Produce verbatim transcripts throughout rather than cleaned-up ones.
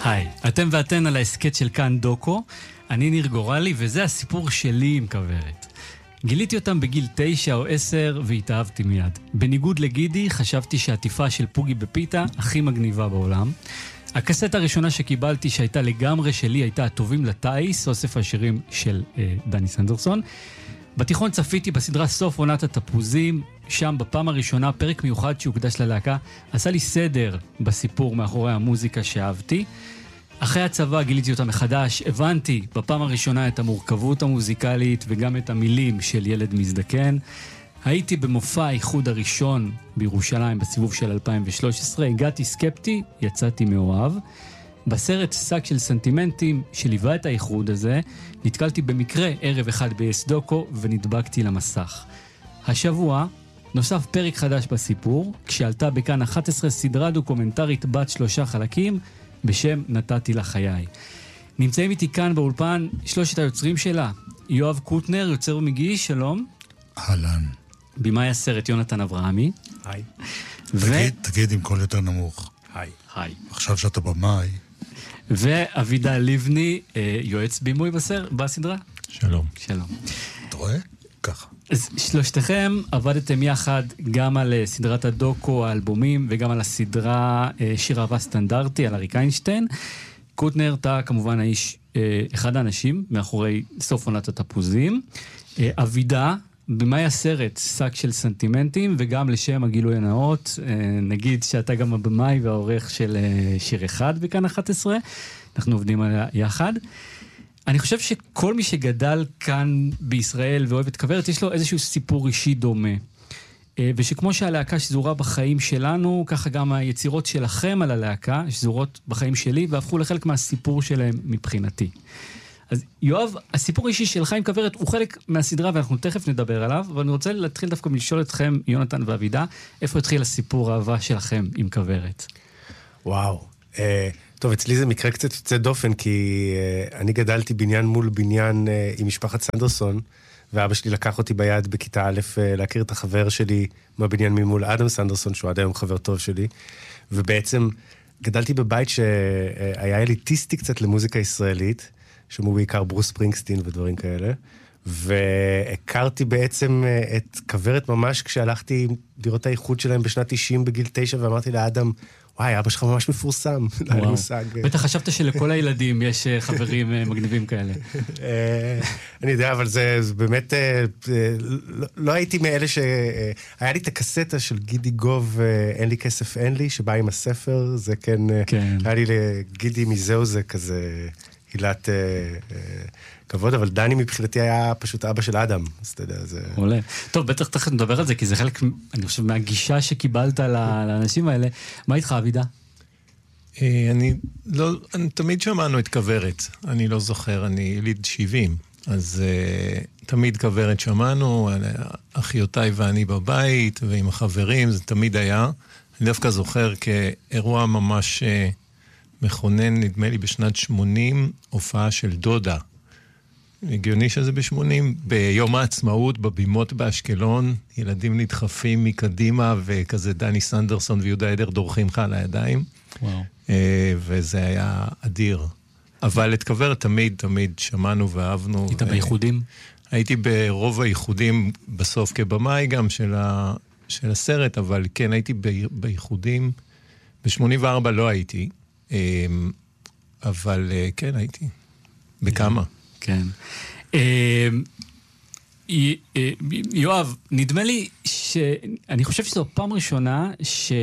היי, אתם ואתן על ההסקט של כאן דוקו. אני ניר גורלי, וזה הסיפור שלי עם כוורת. גיליתי אותם בגיל תשע או עשר והתאהבתי מיד. בניגוד לגידי, חשבתי שהעטיפה של פוגי בפיתה הכי מגניבה בעולם. הקסטה הראשונה שקיבלתי שהייתה לגמרי שלי הייתה הטובים לטייס, אוסף השירים של אה, דני סנדרסון. בתיכון צפיתי בסדרה סוף עונת התפוזים, שם בפעם הראשונה פרק מיוחד שהוקדש ללהקה, עשה לי סדר בסיפור מאחורי המוזיקה שאהבתי. אחרי הצבא גיליתי אותה מחדש, הבנתי בפעם הראשונה את המורכבות המוזיקלית וגם את המילים של ילד מזדקן. הייתי במופע האיחוד הראשון בירושלים בסיבוב של אלפיים ושלוש עשרה, הגעתי סקפטי, יצאתי מאוהב. בסרט שק של סנטימנטים שליווה את האיחוד הזה, נתקלתי במקרה ערב אחד ב-יס דוקו ונדבקתי למסך. השבוע נוסף פרק חדש בסיפור, כשעלתה בכאן אחת עשרה סדרה דוקומנטרית בת שלושה חלקים, בשם נתתי לחיי. נמצאים איתי כאן באולפן שלושת היוצרים שלה. יואב קוטנר, יוצר ומגיש, שלום. אהלן. במאי הסרט יונתן אברהמי. היי. ו... תגיד, תגיד עם קול יותר נמוך. היי. היי. עכשיו שאתה במאי. ואבידה לבני, יועץ בימוי בסר, בסדרה. שלום. שלום. אתה רואה? ככה. אז שלושתכם עבדתם יחד גם על סדרת הדוקו, האלבומים, וגם על הסדרה שיר אהבה סטנדרטי, על אריק איינשטיין. קוטנר, אתה כמובן האיש, אחד האנשים מאחורי סוף עונת התפוזים. אבידה, במאי הסרט, שק של סנטימנטים, וגם לשם הגילוי הנאות, נגיד שאתה גם הבמאי והעורך של שיר אחד בכאן אחת עשרה, אנחנו עובדים עליה יחד. אני חושב שכל מי שגדל כאן בישראל ואוהב את כוורת, יש לו איזשהו סיפור אישי דומה. ושכמו שהלהקה שזורה בחיים שלנו, ככה גם היצירות שלכם על הלהקה, שזורות בחיים שלי, והפכו לחלק מהסיפור שלהם מבחינתי. אז יואב, הסיפור האישי שלך עם כוורת הוא חלק מהסדרה, ואנחנו תכף נדבר עליו, אבל אני רוצה להתחיל דווקא מלשאול אתכם, יונתן ואבידה, איפה התחיל הסיפור האהבה שלכם עם כוורת? וואו. אה, טוב, אצלי זה מקרה קצת יוצא דופן, כי אה, אני גדלתי בניין מול בניין אה, עם משפחת סנדרסון, ואבא שלי לקח אותי ביד בכיתה א' אה, להכיר את החבר שלי מהבניין ממול, אדם סנדרסון, שהוא עד היום חבר טוב שלי, ובעצם גדלתי בבית שהיה אליטיסטי קצת למוזיקה ישראלית, שמו בעיקר ברוס ספרינגסטין ודברים כאלה, והכרתי בעצם את כוורת ממש כשהלכתי לראות האיחוד שלהם בשנת תשעים בגיל תשע, ואמרתי לאדם, וואי, אבא שלך ממש מפורסם. וואו. בטח חשבת שלכל הילדים יש חברים מגניבים כאלה. אני יודע, אבל זה באמת, לא הייתי מאלה ש... היה לי את הקסטה של גידי גוב, אין לי כסף, אין לי, שבא עם הספר, זה כן, היה לי לגידי מזהו זה כזה... הילת אה, אה, כבוד, אבל דני מבחינתי היה פשוט אבא של אדם, אז אתה יודע, זה... עולה. טוב, בטח תכף נדבר על זה, כי זה חלק, אני חושב, מהגישה שקיבלת לאנשים האלה. מה איתך, אבידה? אני לא, אני, תמיד שמענו את כוורת, אני לא זוכר, אני יליד שבעים, אז uh, תמיד כוורת שמענו, אחיותיי ואני בבית, ועם החברים, זה תמיד היה. אני דווקא זוכר כאירוע ממש... Uh, מכונן, נדמה לי, בשנת שמונים, הופעה של דודה. הגיוני שזה ב-שמונים, ביום העצמאות, בבימות באשקלון, ילדים נדחפים מקדימה, וכזה דני סנדרסון ויהודה עדר דורכים לך על הידיים. וואו. וזה היה אדיר. אבל את כוורת תמיד, תמיד שמענו ואהבנו. היית בייחודים? הייתי ברוב הייחודים, בסוף כבמאי גם של, ה... של הסרט, אבל כן, הייתי בייחודים. ב-שמונים וארבע לא הייתי. אבל כן, הייתי. בכמה. כן. יואב, נדמה לי שאני חושב שזו פעם ראשונה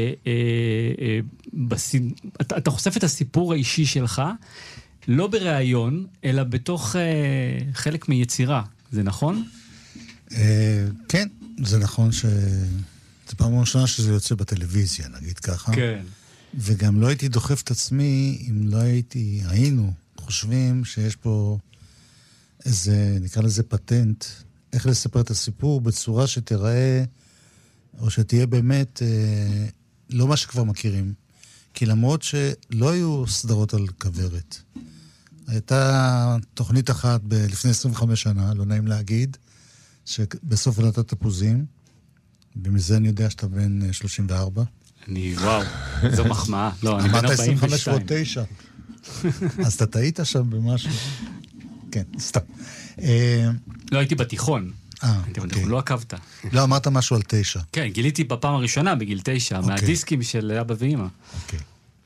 שאתה חושף את הסיפור האישי שלך, לא בראיון, אלא בתוך חלק מיצירה. זה נכון? כן, זה נכון ש... זה פעם ראשונה שזה יוצא בטלוויזיה, נגיד ככה. כן. וגם לא הייתי דוחף את עצמי אם לא הייתי, היינו חושבים שיש פה איזה, נקרא לזה פטנט, איך לספר את הסיפור בצורה שתראה, או שתהיה באמת אה, לא מה שכבר מכירים. כי למרות שלא היו סדרות על כוורת. הייתה תוכנית אחת ב- לפני עשרים וחמש שנה, לא נעים להגיד, שבסוף עונת התפוזים, ומזה אני יודע שאתה בן שלושים וארבע. אני, וואו, זו מחמאה. לא, אני בן אמרת ארבעים עשרים וחמש ושתיים. ועוד תשע. אז אתה טעית שם במשהו? כן, סתם. לא, הייתי בתיכון. אה, הייתי אוקיי. בתיכון, לא עקבת. לא, אמרת משהו על תשע. כן, גיליתי בפעם הראשונה בגיל תשע, מהדיסקים של אבא ואמא. אוקיי.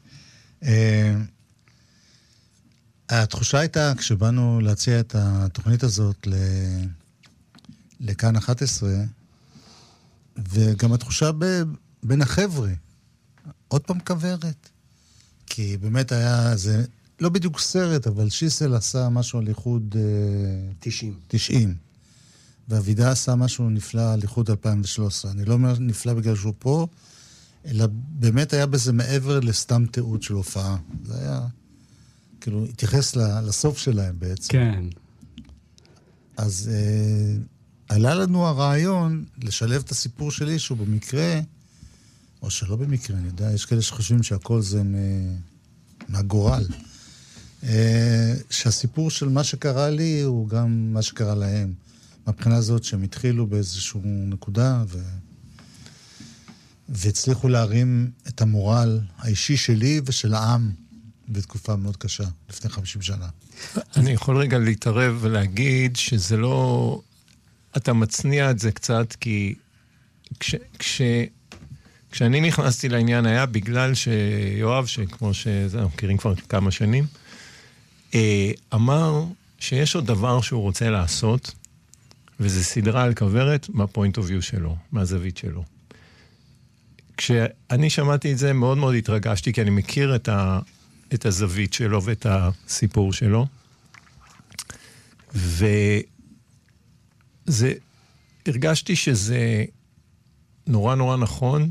התחושה הייתה, כשבאנו להציע את התוכנית הזאת לכאן אחת עשרה, וגם התחושה בין החבר'ה, עוד פעם כברת. כי באמת היה, זה לא בדיוק סרט, אבל שיסל עשה משהו על איחוד תשעים. תשעים. והוידה עשה משהו נפלא על איחוד אלפיים ושלוש עשרה. אני לא אומר נפלא בגלל שהוא פה, אלא באמת היה בזה מעבר לסתם תיעוד של הופעה. זה היה, כאילו, התייחס לסוף שלהם בעצם. כן. אז אה, עלה לנו הרעיון לשלב את הסיפור שלי, שהוא במקרה, או שלא במקרה, אני יודע, יש כאלה שחושבים שהכל זה מהגורל. אה, שהסיפור של מה שקרה לי הוא גם מה שקרה להם. מהבחינה הזאת שהם התחילו באיזושהי נקודה, ו... והצליחו להרים את המורל האישי שלי ושל העם בתקופה מאוד קשה, לפני חמישים שנה. אני יכול רגע להתערב ולהגיד שזה לא... אתה מצניע את זה קצת, כי כש... כש... כשאני נכנסתי לעניין היה בגלל שיואב, שכמו שזה, מכירים כבר כמה שנים, אמר שיש עוד דבר שהוא רוצה לעשות, וזה סדרה על כברת מהפוינט אוף ויו שלו, מהזווית שלו. כשאני שמעתי את זה, מאוד מאוד התרגשתי, כי אני מכיר את, ה, את הזווית שלו ואת הסיפור שלו. וזה, הרגשתי שזה נורא נורא נכון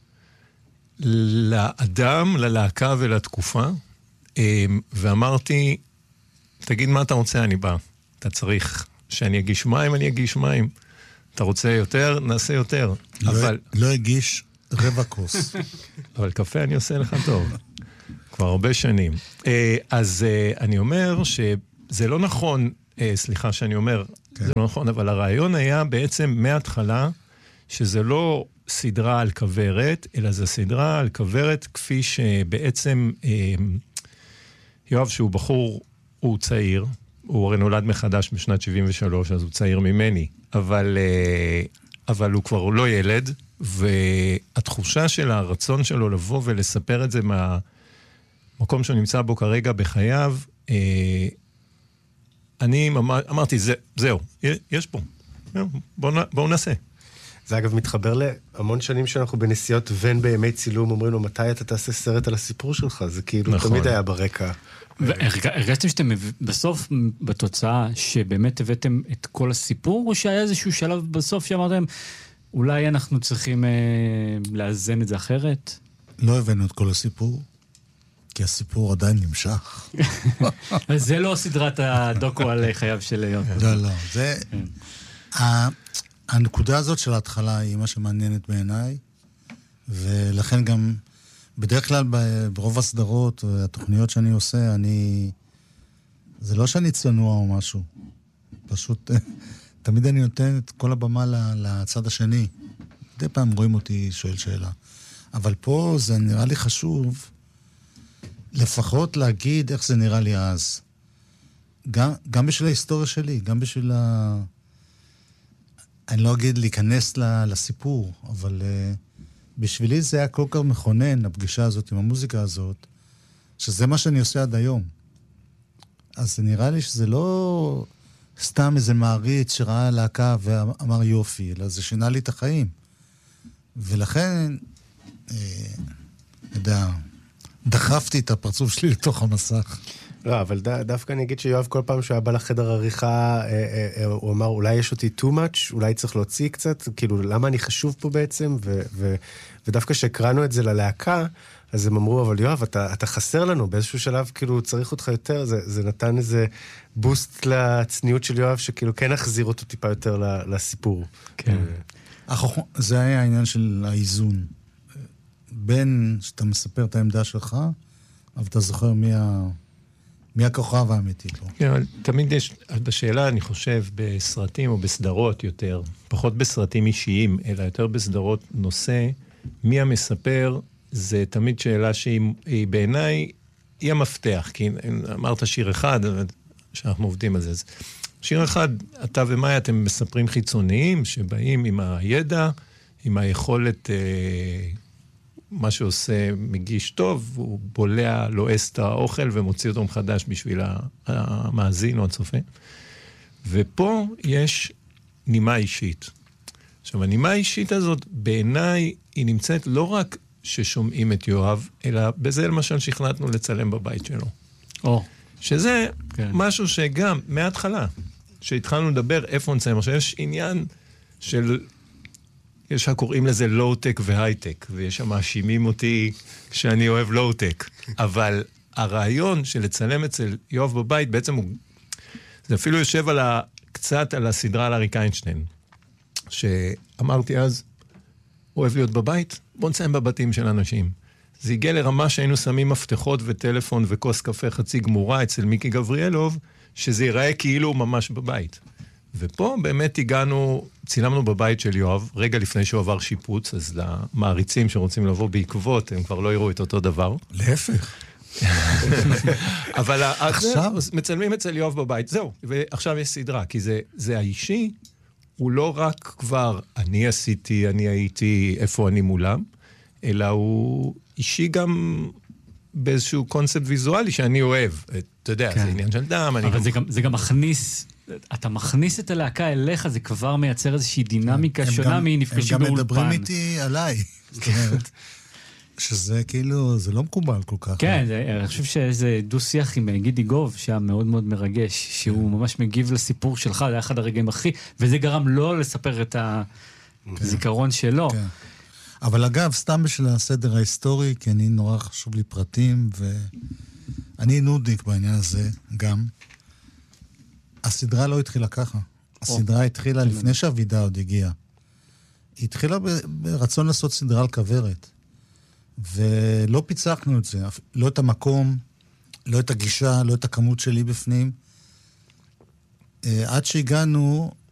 לאדם, ללהקה ולתקופה, ואמרתי, תגיד מה אתה רוצה, אני בא. אתה צריך שאני אגיש מים, אני אגיש מים. אתה רוצה יותר, נעשה יותר. לא, אבל... לא אגיש רבע כוס. אבל קפה אני עושה לך טוב. כבר הרבה שנים. אז אני אומר שזה לא נכון, סליחה שאני אומר, כן. זה לא נכון, אבל הרעיון היה בעצם מההתחלה, שזה לא סדרה על כברת, אלא זה סדרה על כברת כפי שבעצם יואב, שהוא בחור, הוא צעיר, הוא הרי נולד מחדש בשנת שבעים ושלוש, אז הוא צעיר ממני, אבל, אבל הוא כבר לא ילד, והתחושה של הרצון שלו לבוא ולספר את זה מהמקום שהוא נמצא בו כרגע בחייו, אני אמרתי, זה, זהו, יש פה, בואו בוא נעשה. זה אגב מתחבר להמון שנים שאנחנו בנסיעות ון בימי צילום, אומרים לו, מתי אתה תעשה סרט על הסיפור שלך? זה כאילו נכון. תמיד היה ברקע. הרגשתם שאתם בסוף, בתוצאה, שבאמת הבאתם את כל הסיפור, או שהיה איזשהו שלב בסוף שאמרתם, אולי אנחנו צריכים אה, לאזן את זה אחרת? לא הבאנו את כל הסיפור, כי הסיפור עדיין נמשך. זה לא סדרת הדוקו על חייו של יואב. לא, לא, זה... הנקודה הזאת של ההתחלה היא מה שמעניינת בעיניי, ולכן גם בדרך כלל ברוב הסדרות והתוכניות שאני עושה, אני... זה לא שאני צנוע או משהו. פשוט תמיד אני נותן את כל הבמה לצד השני. מדי פעם רואים אותי שואל שאלה. אבל פה זה נראה לי חשוב לפחות להגיד איך זה נראה לי אז. גם, גם בשביל ההיסטוריה שלי, גם בשביל ה... אני לא אגיד להיכנס לסיפור, אבל uh, בשבילי זה היה כל כך מכונן, הפגישה הזאת עם המוזיקה הזאת, שזה מה שאני עושה עד היום. אז נראה לי שזה לא סתם איזה מעריץ שראה להקה ואמר יופי, אלא זה שינה לי את החיים. ולכן, אה, יודע, דחפתי את הפרצוף שלי לתוך המסך. לא, אבל ד, דווקא אני אגיד שיואב כל פעם שהוא היה בא לחדר עריכה, אה, אה, אה, הוא אמר, אולי יש אותי too much, אולי צריך להוציא קצת, כאילו, למה אני חשוב פה בעצם? ו, ו, ודווקא שהקראנו את זה ללהקה, אז הם אמרו, אבל יואב, אתה, אתה חסר לנו, באיזשהו שלב, כאילו, צריך אותך יותר, זה, זה נתן איזה בוסט לצניעות של יואב, שכאילו כן החזיר אותו טיפה יותר לסיפור. כן. זה היה העניין של האיזון. בין שאתה מספר את העמדה שלך, אבל אתה זוכר מי ה... מי הכוכב האמיתי לו. כן, אבל תמיד יש, בשאלה אני חושב, בסרטים או בסדרות יותר, פחות בסרטים אישיים, אלא יותר בסדרות נושא, מי המספר, זה תמיד שאלה שהיא בעיניי היא המפתח, כי אמרת שיר אחד, שאנחנו עובדים על זה. שיר אחד, אתה ומאיה, אתם מספרים חיצוניים, שבאים עם הידע, עם היכולת, אה, מה שעושה מגיש טוב, הוא בולע, לועס את האוכל, ומוציא אותו מחדש בשביל המאזין או הצופה. ופה יש נימה אישית. עכשיו, הנימה האישית הזאת, בעיניי, היא נמצאת לא רק ששומעים את יואב, אלא בזה למשל שכנענו לצלם בבית שלו. או. שזה כן. משהו שגם מההתחלה, שהתחלנו לדבר איפה נצאים. עכשיו, יש עניין של, יש הקוראים לזה לואו-טק והייטק, ויש שם מאשימים אותי שאני אוהב לואו-טק. אבל הרעיון של לצלם אצל יואב בבית, בעצם הוא, זה אפילו יושב על ה, קצת על הסדרה על אריק איינשטיין, שאמרתי אז, אוהב להיות בבית, בוא נצאים בבתים של אנשים. זה הגיע לרמה שהיינו שמים מפתחות וטלפון וכוס קפה חצי גמורה אצל מיקי גבריאלוב, שזה ייראה כאילו ממש בבית. ופה באמת הגענו, צילמנו בבית של יואב, רגע לפני שהוא עבר שיפוץ, אז למעריצים שרוצים לבוא בעקבות, הם כבר לא יראו את אותו דבר. להפך. אבל עכשיו? מצלמים אצל יואב בבית, זהו, ועכשיו יש סדרה, כי זה, זה האישי, הוא לא רק כבר אני עשיתי, אני הייתי, איפה אני מולם, אלא הוא אישי גם באיזשהו קונספט ויזואלי שאני אוהב. אתה יודע, כן. זה עניין של דם. אבל גם... זה, גם, זה גם מכניס, אתה מכניס את הלהקה אליך, זה כבר מייצר איזושהי דינמיקה שונה מנפגשים באולפן. הם גם מדברים איתי עליי. זאת אומרת, שזה כאילו, זה לא מקובל כל כך. כן, זה, אני חושב שזה דו-שיח עם גידי גוב, שהיה מאוד מאוד מרגש, שהוא ממש מגיב לסיפור שלך, זה היה אחד הרגעים הכי, וזה גרם לא לספר את הזיכרון שלו. כן. אבל אגב, סתם בשביל הסדר ההיסטורי, כי אני נורא חשוב לי פרטים, ואני נודניק בעניין הזה גם. הסדרה לא התחילה ככה. הסדרה התחילה לפני שהוידה עוד הגיעה. היא התחילה ברצון לעשות סדרה על כברת. ולא פיצחנו את זה. לא את המקום, לא את הגישה, לא את הכמות שלי בפנים. עד שהגענו